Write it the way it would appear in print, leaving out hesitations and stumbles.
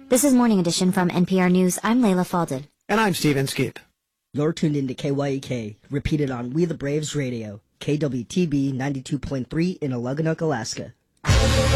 This is Morning Edition from NPR News. I'm Layla Falded. And I'm Steven Skip. You're tuned into KYEK, repeated on We the Braves Radio, KWTB 92.3 in Aluganook, Alaska.